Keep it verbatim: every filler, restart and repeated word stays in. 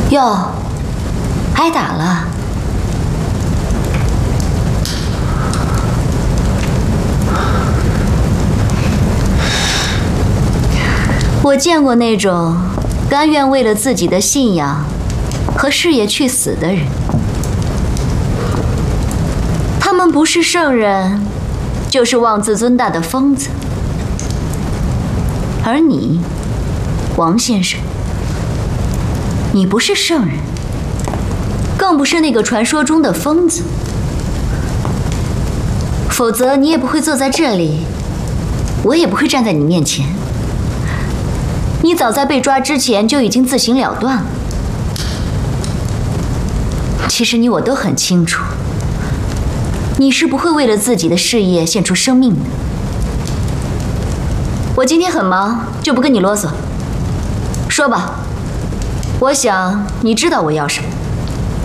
哟，挨打了。我见过那种甘愿为了自己的信仰和事业去死的人，他们不是圣人，就是妄自尊大的疯子。而你，王先生，你不是圣人，更不是那个传说中的疯子，否则你也不会坐在这里，我也不会站在你面前。你早在被抓之前就已经自行了断了。其实你我都很清楚，你是不会为了自己的事业献出生命的。我今天很忙，就不跟你啰嗦。说吧，我想你知道我要什么。